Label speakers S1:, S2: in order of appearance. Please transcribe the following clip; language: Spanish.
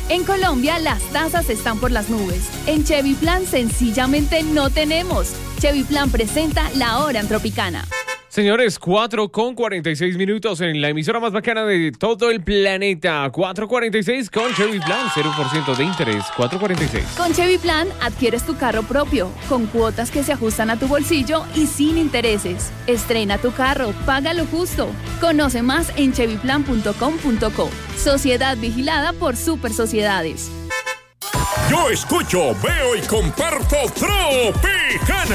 S1: En Colombia, las tasas están por las nubes. En Chevy Plan, sencillamente no tenemos. Chevy Plan presenta La Hora en Tropicana.
S2: Señores, 4:46 en la emisora más bacana de todo el planeta. 4:46 con Chevy Plan, 0% de interés. 4:46.
S1: Con Chevy Plan, adquieres tu carro propio, con cuotas que se ajustan a tu bolsillo y sin intereses. Estrena tu carro, págalo justo. Conoce más en chevyplan.com.co. Sociedad vigilada por Super Sociedades.
S3: Yo escucho, veo y comparto Tropicana.